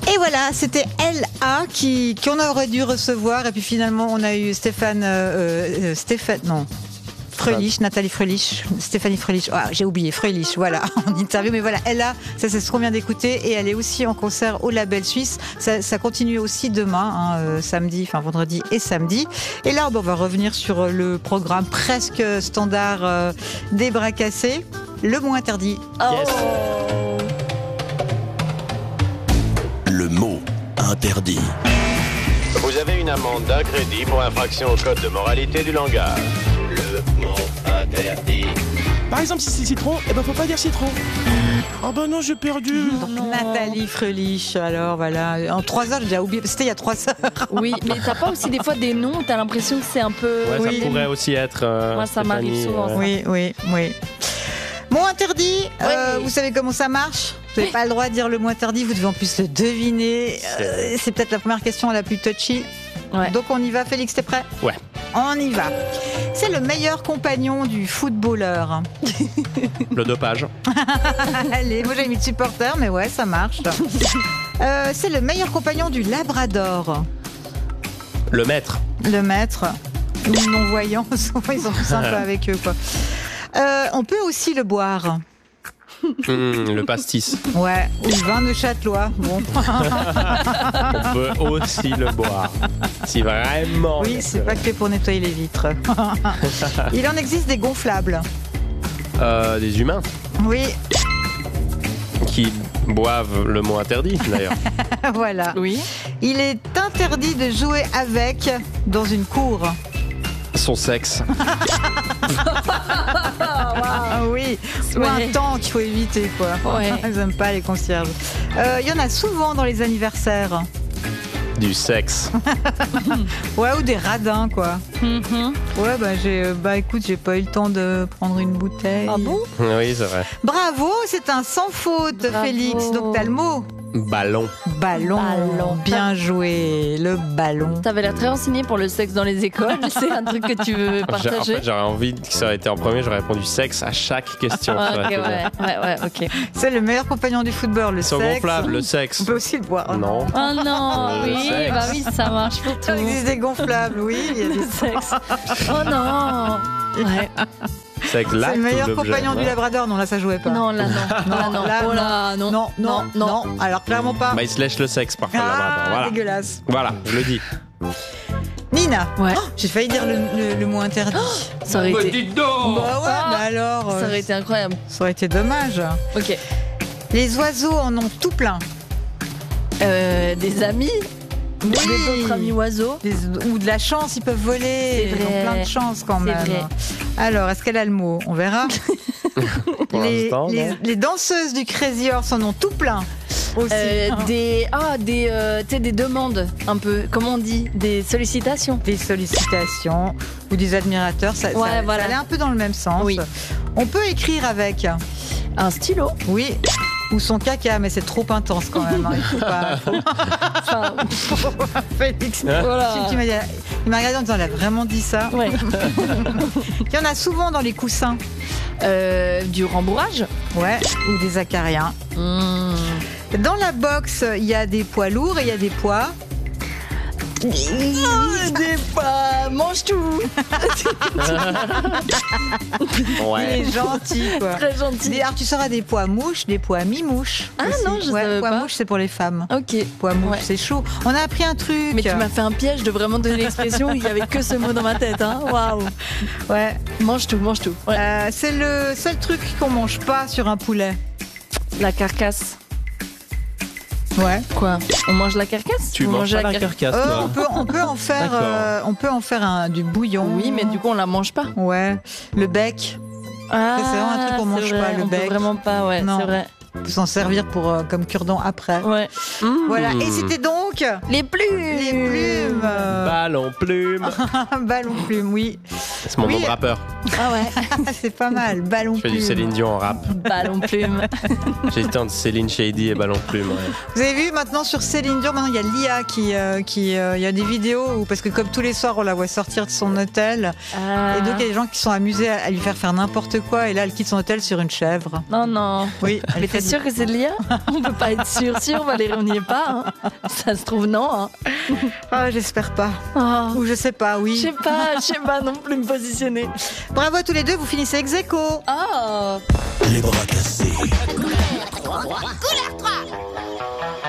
Et voilà, c'était L.A. qu'on aurait dû recevoir. Et puis finalement, on a eu Nathalie Fröhlich, Stéphanie Fröhlich, j'ai oublié, Fröhlich, voilà, en interview, mais voilà, elle a, ça c'est ce qu'on vient d'écouter, et elle est aussi en concert au Label Suisse, ça continue aussi demain, vendredi et samedi, et là on va revenir sur le programme presque standard des bras cassés, le mot interdit. Yes. Le mot interdit. Vous avez une amende d'un crédit pour infraction au code de moralité du langage. Le mot interdit. Par exemple, si c'est citron, faut pas dire citron. Oh bah non, j'ai perdu. Donc Nathalie Fröhlich, alors voilà, en 3 heures, j'ai déjà oublié, c'était il y a 3 heures. Oui, mais t'as pas aussi des fois des noms, t'as l'impression que c'est un peu... Ouais, ça pourrait aussi être... Moi, ça m'arrive souvent. Ça. Oui. Mot interdit, vous savez comment ça marche ? Vous n'avez pas le droit de dire le mot interdit, vous devez en plus le deviner. C'est peut-être la première question la plus touchy. Ouais. Donc on y va, Félix, t'es prêt ? Ouais. On y va. C'est le meilleur compagnon du footballeur. Le dopage. Allez, moi j'ai mis de supporter, mais ouais, ça marche. C'est le meilleur compagnon du labrador. Le maître. Le maître. Ou le non-voyant, souvent ils sont tous un peu avec eux, quoi. On peut aussi le boire. Le pastis. Ouais, ou le vin de Châtelois. Bon. On peut aussi le boire. Si vraiment. Oui, c'est pas que fait pour nettoyer les vitres. Il en existe des gonflables. Des humains Oui, qui boivent le mot interdit, d'ailleurs. voilà. Oui. Il est interdit de jouer avec dans une cour. Son sexe. Ah oui, ou un temps qu'il faut éviter, quoi. Ouais. Ils n'aiment pas les concierges. Il y en a souvent dans les anniversaires. Du sexe. Ouais, ou des radins, quoi. Ouais, écoute, j'ai pas eu le temps de prendre une bouteille. Ah bon ? Oui, c'est vrai. Bravo, c'est un sans faute, Bravo. Félix. Donc t'as le mot. Ballon. Ballon. Bien joué, le ballon. T'avais l'air très renseigné pour le sexe dans les écoles. C'est un truc que tu veux En partager ? fait, j'aurais envie que ça aurait été en premier, j'aurais répondu sexe à chaque question. Ça aurait été bien. ouais, ok. C'est le meilleur compagnon du football, le Son sexe. gonflable, le sexe. On peut aussi le boire. Non. Oh non, Le oui, sexe. bah oui, ça marche pour tout. Il existe des gonflables, oui. Il y a des... Le sexe. Oh non. Ouais. Sexe, C'est l'acte le meilleur ou l'objet. compagnon du labrador. Non, là, ça jouait pas. Non, là non. Là non. Là, Oh là, non. non. Alors, clairement pas. Bah, il se lèche le sexe parfois. le labrador. Voilà. Dégueulasse. Voilà, je le dis. Nina. Ouais. Oh, j'ai failli dire le mot interdit. Ça aurait été. Bah ouais, mais alors. Ça aurait été incroyable. Ça aurait été dommage. Ok. Les oiseaux en ont tout plein. Des amis. Oui. Des autres amis oiseaux. Ou de la chance, ils peuvent voler. C'est Ils ont vrai. plein de chance quand C'est même. vrai. Alors, est-ce qu'elle a le mot ? On verra. Pour l'instant, non. les danseuses du Crazy Horse en ont tout plein. Aussi. Des demandes un peu, comment on dit, des sollicitations. Des sollicitations ou des admirateurs, ça Voilà. allait un peu dans le même sens. Oui. On peut écrire avec, Un stylo. oui, ou son caca, mais c'est trop intense quand même. Hein. Il faut pas. Enfin, Félix, voilà. il m'a regardé en disant, elle a vraiment dit ça. Ouais. Il y en a souvent dans les coussins, Du rembourrage. ouais, ou des acariens. Dans la boxe, il y a des poids lourds et il y a des poids. Des pas. Mange tout. Il Ouais. est gentil, quoi. Très gentil. Alors, tu sauras des pois mouches, des pois mi-mouches. Ah aussi. non, je savais pois pas. mouches, c'est pour les femmes. Ok. Pois mouches, Ouais. c'est chaud. On a appris un truc. Mais tu m'as fait un piège de vraiment donner l'expression. Il y avait que ce mot dans ma tête. Hein. Waouh. Ouais. Mange tout. Ouais. C'est le seul truc qu'on mange pas sur un poulet. La carcasse. Ouais. Quoi ? On mange la carcasse ? Tu Vous manges mangez pas la carcasse, toi. On peut en faire. Du bouillon. Oui, mais du coup, on la mange pas. Ouais. Le bec. Ah, c'est vraiment un truc qu'on mange c'est vrai, pas, le on peut bec. vraiment pas, ouais, Non. c'est vrai. On peut s'en servir pour comme cure-dent après. Ouais. Voilà. Et c'était donc Les plumes. les plumes. Ballon, plume. Ballon plume, oui. C'est mon Oui. nom de rappeur. Ah ouais, C'est pas mal. Ballon Je fais du plume. Céline Dion en rap. ballon plume. J'étais entre Céline Shady et Ballon Plume. Ouais. Vous avez vu maintenant sur Céline Dion, maintenant il y a l'IA il y a des vidéos où, parce que comme tous les soirs on la voit sortir de son hôtel et donc il y a des gens qui sont amusés à lui faire n'importe quoi et là elle quitte son hôtel sur une chèvre. Non, non. Oui. Mais t'es sûr que c'est de l'IA? On peut pas être sûr, Valérie, on n'y est pas. Hein. Ça se trouve, non. Hein. Ah, j'espère pas. Oh. Ou je sais pas, Je oui. sais pas non plus me positionner. Bravo à tous les deux, vous finissez ex aequo. Oh.